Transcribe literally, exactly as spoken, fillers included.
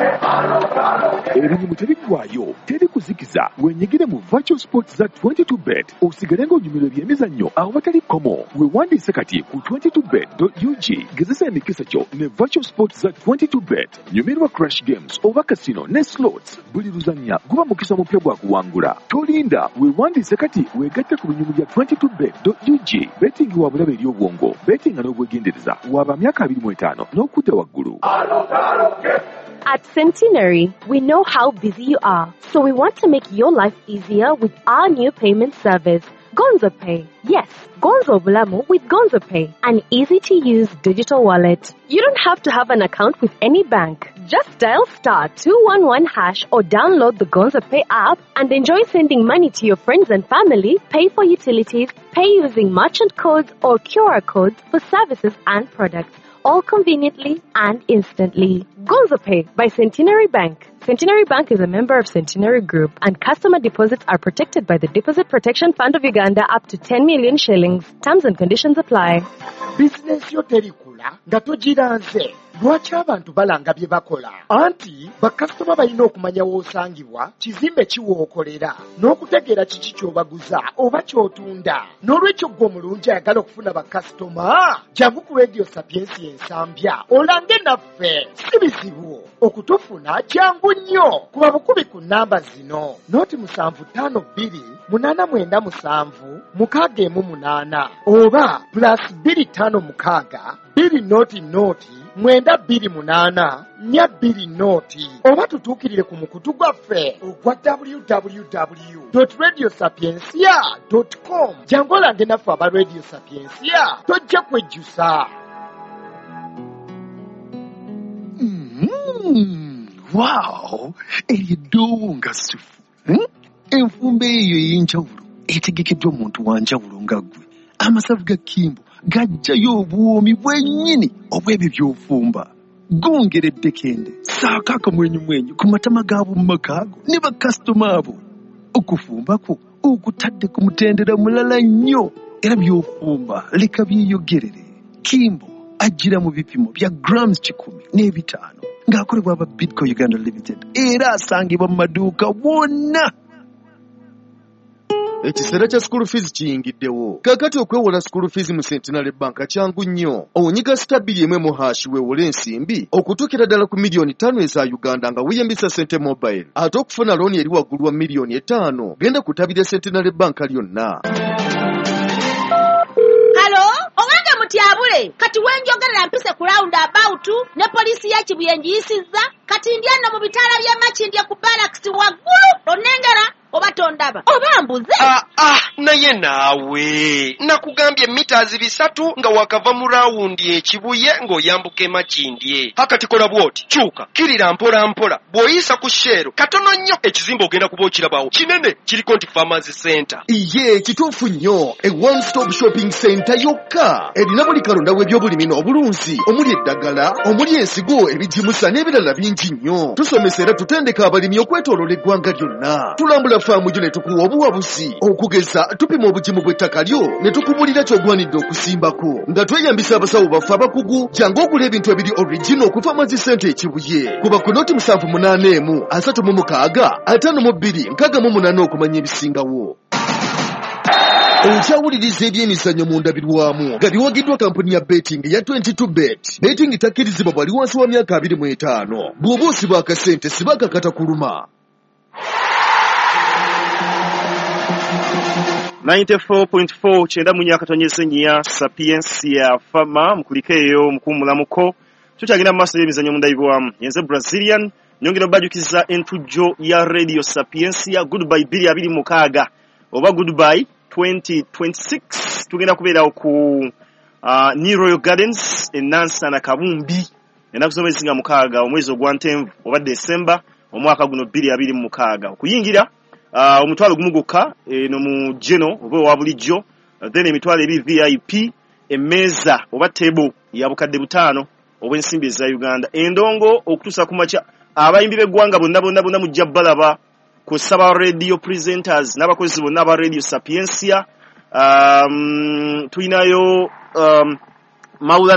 Erimu terigwayo, teri kuzikiza, wenyigire mu virtual sports za twenty-two bet, osigale ng'onyumirwa ebyemizannyo awo batali komo, wewandiise kati ku twenty-two bet dot u g, gezesa emikisa kyo ne virtual sports za twenty-two bet, nyumirwa crash games oba casino ne slots, buli luzannya guba mukisa mupya gwa kuwangula. Tolinda, wewandiise kati weegatte ku binyumu bya twenty-two bet dot u g, betting wa bulabe eri obwongo, betting n'obwegendereza, waba myaka abiri mu etaano n'okudda waggulu. At Centenary, we know how busy you are, so we want to make your life easier with our new payment service, Gonzo Pay. Yes, Gonzo Bulamu with Gonzo Pay, an easy-to-use digital wallet. You don't have to have an account with any bank. Just dial star two one one hash or download the Gonzo Pay app and enjoy sending money to your friends and family, pay for utilities, pay using merchant codes or Q R codes for services and products, all conveniently and instantly. Gonzo Pay by Centenary Bank. Centenary Bank is a member of Centenary Group, and customer deposits are protected by the Deposit Protection Fund of Uganda up to ten million shillings. Terms and conditions apply. Business yo terikula nga togiranze. Lwaki abantu balanga bye bakola? Anti bakasitoma balina okumanya w'osangibwa, kizimbe kiwookolera, n'okutegeera kiki ky'obaguza oba ky'otunda. N'olwekyo ggwe omulungi ayagala okufuna bakasitoma, jangu ku Radio Sapiensi ensambya olange naffe. Si bizibu okutufuna, jangu nnyo kuba bukubi ku nnamba zino: noti musanvu ttaano bbiri munaana mwenda musanvu mukaaga emu munaana, oba plus bbiri ttaano mukaaga bbiri noti noti mwenda bbiri munaana nnya bbiri noti, oba tutuukirire ku mukutu gwaffe ogwa w w w dot radio sapiensia dot com. jangu olange naffe aba Radio Sapiensia, tojja kwejjusa. Mm, wow, eridoowo nga ssufu. Hmm? Enfumba eyo ey'enjawulo etegekeddwa omuntu wa njawulo nga ggwe. Amasavu ga Kimbo gajjayo obwomi bwennyini obw'ebyo by'ofumba. Gongeredde kende, saako akamwenyumwenyu ku matama gaabo mu makaago ne bakasitoma abo. Okufumba kwo okutadde ku mutendera mulala nnyo, era by'ofumba leka byeyogerere. Kimbo ajjira mu bipimo bya grams kikumi n'ebitaano ng'akolebwa aba Bidco Uganda Limited, era asangibwa mu maduuka wonna. Ekiseera kya school fees kiyingiddewo. Kakati okwewola school fees mu Centenary Bank kyangu nnyo. Onyiga stabili emwe mu hash weewole ensimbi okutuukira ddala ku miliyoni ttaano eza Uganda nga weeyambisa Sente Mobile. Ate okufuna looni eri waggulu wa miliyoni etaano, genda ku ttabi lya Centenary Bank lyonna. Halo, owange mutyabule. Kati wenjogerera mpise ku round about ne poliisi ya Kibuye njiyisizza. Kati ndyano mu bitaala bya Makindye ku barracks waggulu. Onengera oba tondaba oba mbuze. Ah, ah, naye naawe nakugambye meters bisatu nga wakava mu rawundi ekibuye ng'oyambuka Makindye. Hakati kola bwoti kyuka kirira mpola mpola bw'oyisa ku shero katono nnyo ekizimbe ogenda kuba okirabawo kinene kiriko nti Farmers Center. Iye kituufu nnyo, e one stop shopping center yokka erina buli kalonda w'ebyobulimi n'obulunzi omuli eddagala, omuli ensigo, ebijimusa n'ebirala bingi nnyo. Tusomesa era tutendeka abalimi okwetooloola eggwanga lyonna. Tulambula faamu gyo ne tukuwa obuwabuzi okugeza tupima obugimu bw'ettaka lyo ne tukubulira ky'ogwanidde okusimbako nga tweyambisa abasawo baffe abakugu. Jangu ogula ebintu ebiri original ku Farmers Center ekibuye. Kuba ku noti musanvu munaana emu asatu mu mukaaga ataano mu bbiri nkaaga mu munaana okumanya ebisingawo. Okyawuliriza ebyemizannyo mu ndabirwamu nga biwagiddwa kampuni ya betting ya twenty-two bet. Betting takkirizibwa bwali wansi wa myaka abiri mu etaano. Bw'oba osiba akasente siba kakata kuluma. ninety-four point four kyenda mu nyaka tonyeze nnya Sapiensia Fama mukulikeeyo mukumulamuko. Tukyagenda mu maaso y'emizannyo mu ndabirwamu. Yenze Brazilian nyongera bajukiza entujjo ya Radio Sapiensia Goodbye bbiri abiri mukaaga oba Goodbye twenty twenty-six. Tugenda kubeerawo ku uh, New Royal Gardens enansa na Kabumbi ennaku z'omwezi nga mukaaga omwezi ogwa Ntenvu oba December omwaka guno bbiri abiri mukaaga. Okuyingira uh, omutwalo gumu gwokka eno mu Geno oba owa bulijjo, uh, then emitwalo eri V I P, emmeeza oba table ya bukadde butaano obw'ensimbi eza Uganda. Endongo okutuusa ku makya abayimbi b'eggwanga bonna bonna bonna mujja balaba ku saba radio presenters n'abakozi bonna aba Radio Sapiensia. Um, tuyinayo um, Maula